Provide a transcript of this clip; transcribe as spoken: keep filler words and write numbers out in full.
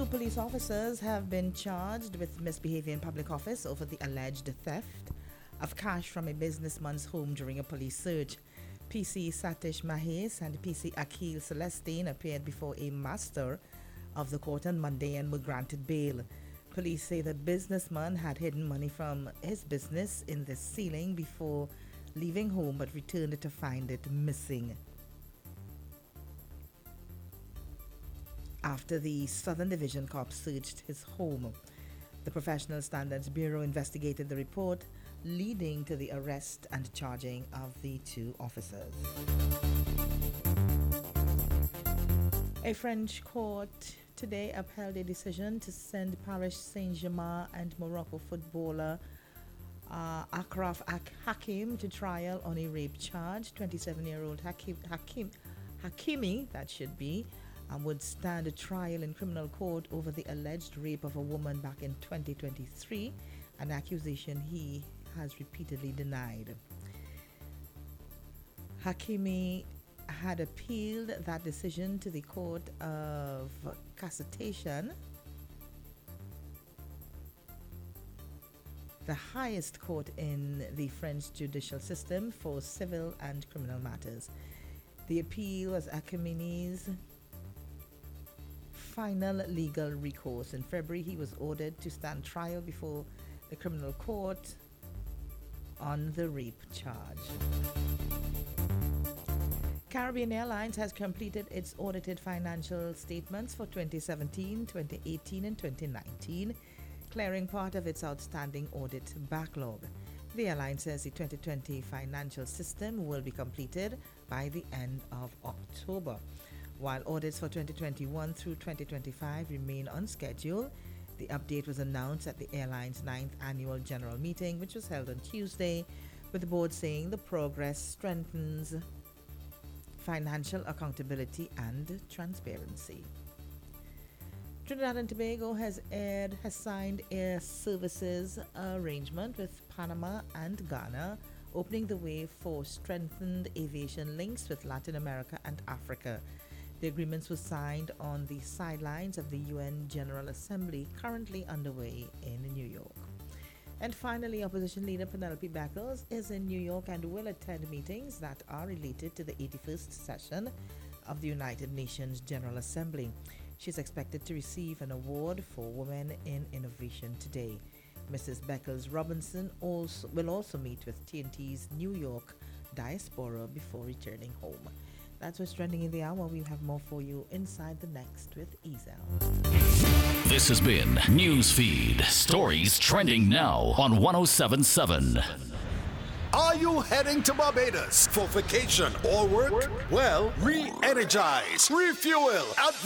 police officers have been charged with misbehavior in public office over the alleged theft of cash from a businessman's home during a police search. P C Satish Mahes and P C Akhil Celestine appeared before a master of the court on Monday and were granted bail. Police say the businessman had hidden money from his business in the ceiling before leaving home but returned to find it missing. After the Southern Division cops searched his home, the Professional Standards Bureau investigated the report, leading to the arrest and charging of the two officers. A French court today upheld a decision to send Paris Saint-Germain and Morocco footballer uh, Achraf Hakim to trial on a rape charge. twenty-seven-year-old Hakim, Hakim, Hakimi, that should be, and would stand a trial in criminal court over the alleged rape of a woman back in twenty twenty-three, an accusation he has repeatedly denied. Hakimi had appealed that decision to the Court of Cassation, the highest court in the French judicial system for civil and criminal matters. The appeal was Hakimi's final legal recourse. In February, he was ordered to stand trial before the criminal court on the rape charge. Caribbean Airlines has completed its audited financial statements for twenty seventeen, twenty eighteen, and twenty nineteen, clearing part of its outstanding audit backlog. The airline says the twenty twenty financial system will be completed by the end of October. While audits for twenty twenty-one through twenty twenty-five remain on schedule, the update was announced at the airline's ninth annual general meeting, which was held on Tuesday, with the board saying the progress strengthens financial accountability and transparency. Trinidad and Tobago has aired has signed air services arrangement with Panama and Ghana, opening the way for strengthened aviation links with Latin America and Africa. The agreements were signed on the sidelines of the U N General Assembly, currently underway in New York. And finally, opposition leader Penelope Beckles is in New York and will attend meetings that are related to the eighty-first session of the United Nations General Assembly. She's expected to receive an award for Women in Innovation today. Missus Beckles Robinson also will also meet with T N T's New York diaspora before returning home. That's what's trending in the hour. We'll have more for you inside the next with Ezel. This has been Newsfeed, stories trending now on one oh seven point seven. Are you heading to Barbados for vacation or work? Well, re-energize, refuel at